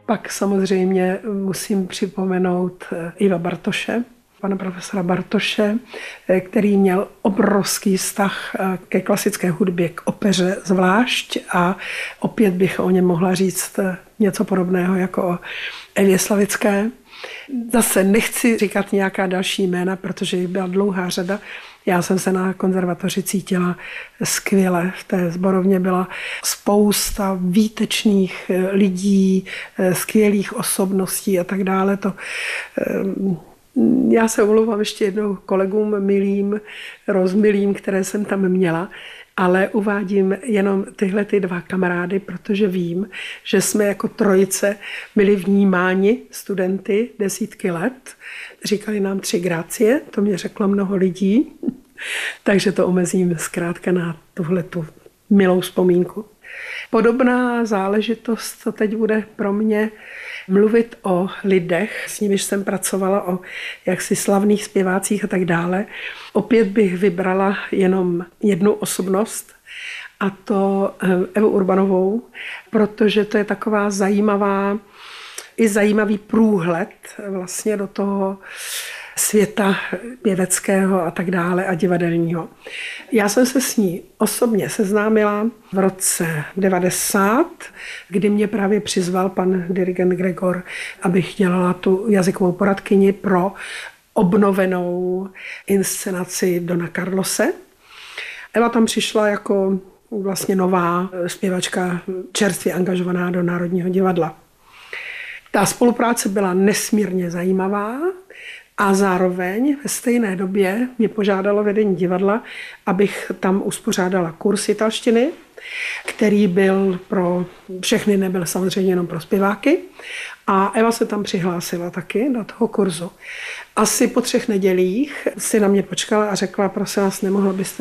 Pak samozřejmě musím připomenout Iva Bartoše, pana profesora Bartoše, který měl obrovský vztah ke klasické hudbě, k opeře zvlášť a opět bych o něm mohla říct něco podobného jako o Evě Slavické. Zase nechci říkat nějaká další jména, protože jich byla dlouhá řada. Já jsem se na konzervatoři cítila skvěle. V té sborovně byla spousta výtečných lidí, skvělých osobností a tak dále. Já se omlouvám ještě jednou kolegům milým, rozmilým, které jsem tam měla, ale uvádím jenom tyhle dva kamarády, protože vím, že jsme jako trojice byli vnímáni studenty desítky let. Říkali nám 3 gracie, to mě řeklo mnoho lidí, takže to omezím zkrátka na tuhletu milou vzpomínku. Podobná záležitost to teď bude pro mě mluvit o lidech, s nimiž jsem pracovala, o jaksi slavných zpěvácích a tak dále. Opět bych vybrala jenom jednu osobnost, a to Evu Urbanovou, protože to je taková zajímavý průhled vlastně do toho světa pěveckého a tak dále a divadelního. Já jsem se s ní osobně seznámila v roce 90, kdy mě právě přizval pan dirigent Gregor, abych dělala tu jazykovou poradkyni pro obnovenou inscenaci Dona Carlose. Eva tam přišla jako vlastně nová zpěvačka, čerstvě angažovaná do Národního divadla. Ta spolupráce byla nesmírně zajímavá, a zároveň ve stejné době mě požádalo vedení divadla, abych tam uspořádala kurz italštiny, který byl pro všechny, nebyl samozřejmě jenom pro zpěváky. A Eva se tam přihlásila taky do toho kurzu. Asi po 3 nedělích si na mě počkala a řekla, prosím vás, nemohla byste